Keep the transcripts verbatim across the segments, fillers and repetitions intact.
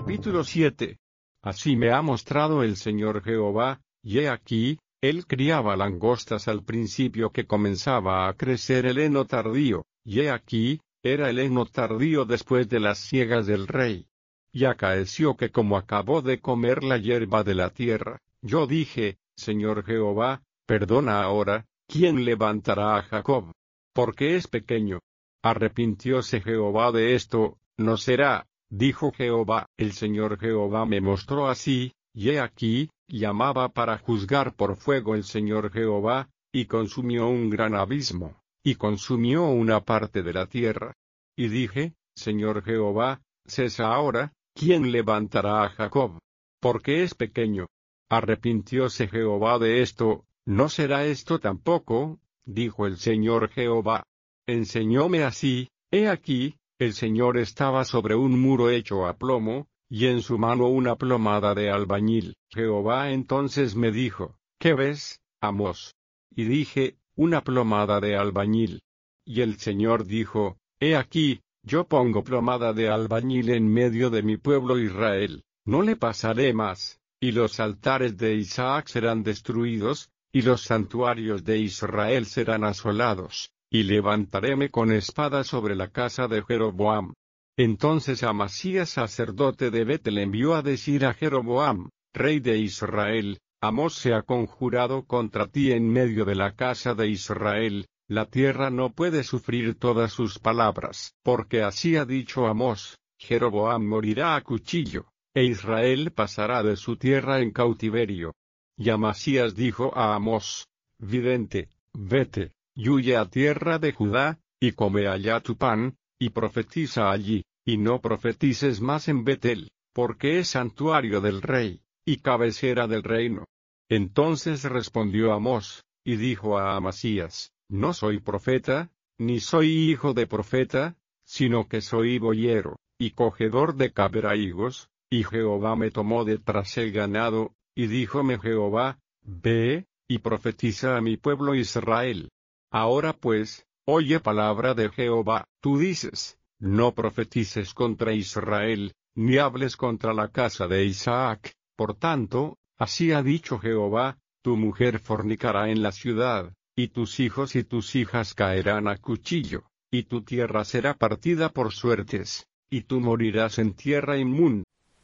Capítulo siete. Así me ha mostrado el Señor Jehová, y he aquí, él criaba langostas al principio que comenzaba a crecer el heno tardío, y he aquí, era el heno tardío después de las siegas del rey. Y acaeció que como acabó de comer la hierba de la tierra, yo dije, Señor Jehová, perdona ahora, ¿quién levantará a Jacob? Porque es pequeño. Arrepintióse Jehová de esto, no será, dijo Jehová. El Señor Jehová me mostró así, y he aquí, llamaba para juzgar por fuego el Señor Jehová, y consumió un gran abismo, y consumió una parte de la tierra. Y dije, Señor Jehová, cesa ahora, ¿quién levantará a Jacob? Porque es pequeño. Arrepintióse Jehová de esto, no será esto tampoco, dijo el Señor Jehová. Enseñóme así, he aquí, el Señor estaba sobre un muro hecho a plomo, y en su mano una plomada de albañil. Jehová entonces me dijo, ¿qué ves, Amós? Y dije, una plomada de albañil. Y el Señor dijo, he aquí, yo pongo plomada de albañil en medio de mi pueblo Israel, no le pasaré más, y los altares de Isaac serán destruidos, y los santuarios de Israel serán asolados, y levantaréme con espada sobre la casa de Jeroboam. Entonces Amasías sacerdote de Betel envió a decir a Jeroboam, rey de Israel, Amós se ha conjurado contra ti en medio de la casa de Israel, la tierra no puede sufrir todas sus palabras. Porque así ha dicho Amós, Jeroboam morirá a cuchillo, e Israel pasará de su tierra en cautiverio. Y Amasías dijo a Amós, vidente, vete, y huye a tierra de Judá, y come allá tu pan, y profetiza allí, y no profetices más en Betel, porque es santuario del rey, y cabecera del reino. Entonces respondió Amós, y dijo a Amasías, no soy profeta, ni soy hijo de profeta, sino que soy boyero, y cogedor de cabrahigos, y Jehová me tomó de tras el ganado, y díjome Jehová, ve, y profetiza a mi pueblo Israel. Ahora pues, oye palabra de Jehová. Tú dices, no profetices contra Israel, ni hables contra la casa de Isaac. Por tanto, así ha dicho Jehová, tu mujer fornicará en la ciudad, y tus hijos y tus hijas caerán a cuchillo, y tu tierra será partida por suertes, y tú morirás en tierra inmunda.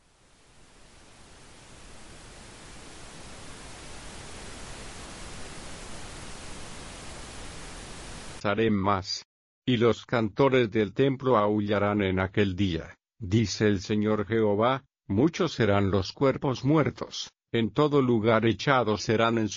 Haré más. Y los cantores del templo aullarán en aquel día, dice el Señor Jehová, muchos serán los cuerpos muertos, en todo lugar echados serán en